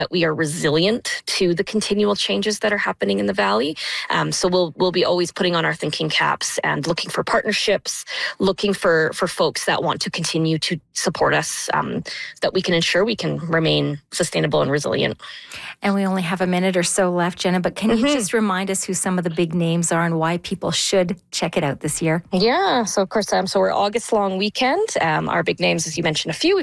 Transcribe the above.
that we are resilient to the continual changes that are happening in the Valley. So we'll be always putting on our thinking caps and looking for partnerships, looking for folks that want to continue to support us, that we can ensure we can remain sustainable and resilient. And we only have a minute or so left, Jenna, but can you just remind us who some of the big names are and why people should check it out this year? Yeah, so of course, so we're August long weekend. Our big names, as you mentioned, a few.